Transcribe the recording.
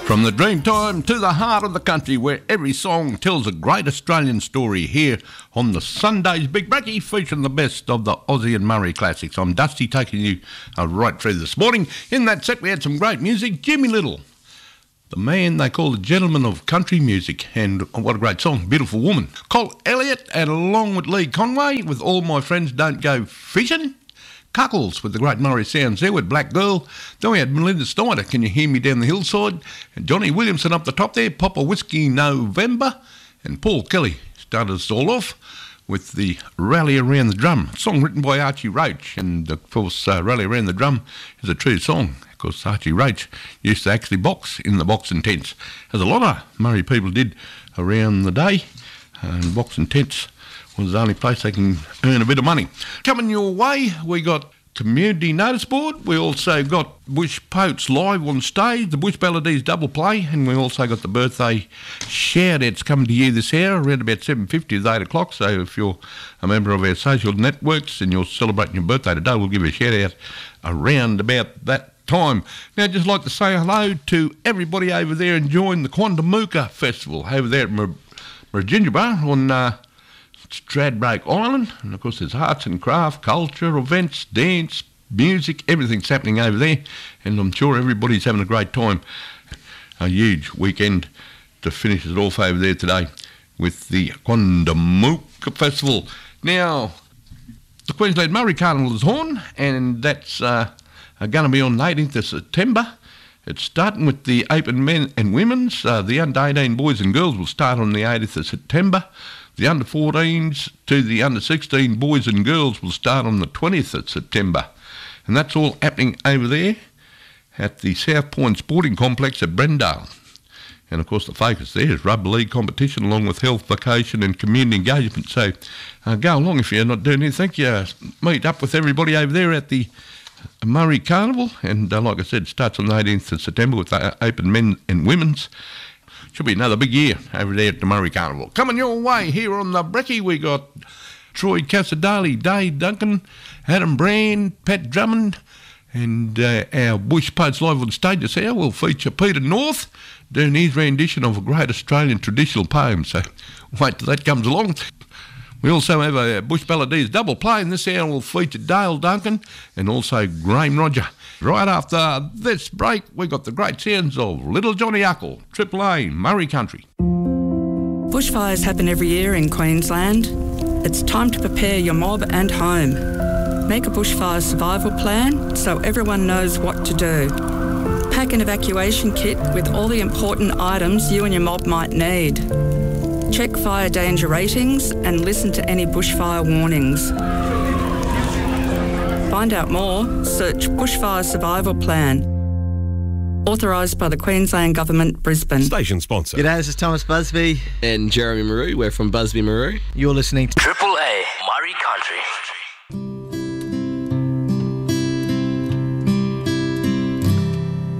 From the Dreamtime to the heart of the country, where every song tells a great Australian story, here on the Sunday's Big Brekkie, featuring the best of the Aussie and Murray classics. I'm Dusty, taking you right through this morning. In that set, we had some great music. Jimmy Little, the man they call the gentleman of country music, and what a great song, Beautiful Woman. Cole Elliott, and along with Lee Conway, with All My Friends Don't Go Fishing. Cuckles with the great Murray Sounds there with Black Girl. Then we had Melinda Snyder, Can You Hear Me Down the Hillside? And Johnny Williamson up the top there, Papa Whiskey November. And Paul Kelly started us all off with the Rally Around the Drum, a song written by Archie Roach. And of course, Rally Around the Drum is a true song. Of course, Archie Roach used to actually box in the boxing tents, as a lot of Murray people did around the day. And boxing tents was the only place they can earn a bit of money. Coming your way, we got Community Notice Board. We also got Bush Poets live on stage, the Bush Balladees double play, and we also got the birthday shout-outs coming to you this hour around about 7:50 to 8 o'clock. So if you're a member of our social networks and you're celebrating your birthday today, we'll give you a shout-out around about that time. Now, I'd just like to say hello to everybody over there enjoying the Quandamooka Festival over there at Marginjaba on Stradbroke Island. And of course there's arts and craft, culture, events, dance, music, everything's happening over there, and I'm sure everybody's having a great time. A huge weekend to finish it off over there today with the Quandamooka Festival. Now, the Queensland Murray Carnival is on, and that's going to be on the 18th of September. It's starting with the open men and women's. The under-18 boys and girls will start on the 18th of September. The under-14s to the under-16 boys and girls will start on the 20th of September. And that's all happening over there at the South Point Sporting Complex at Brendale. And of course the focus there is rugby league competition along with health, vocation and community engagement. So go along if you're not doing anything. You meet up with everybody over there at the Murray Carnival. And like I said, it starts on the 18th of September with the open men and women's. Should be another big year over there at the Murray Carnival. Coming your way here on the Brekkie, we got Troy Casadali, Dave Duncan, Adam Brand, Pat Drummond, and our Bush Poets live on stage this hour will feature Peter North doing his rendition of a great Australian traditional poem. So wait till that comes along. We also have a Bush Balladees double play, and this hour will feature Dale Duncan and also Graham Roger. Right after this break, we got the great sounds of Little Johnny Uckle, Triple A, Murray Country. Bushfires happen every year in Queensland. It's time to prepare your mob and home. Make a bushfire survival plan so everyone knows what to do. Pack an evacuation kit with all the important items you and your mob might need. Check fire danger ratings and listen to any bushfire warnings. Find out more, search Bushfire Survival Plan. Authorised by the Queensland Government, Brisbane. Station sponsor. G'day, this is Thomas Busby. And Jeremy Maru. We're from Busby Maru. You're listening to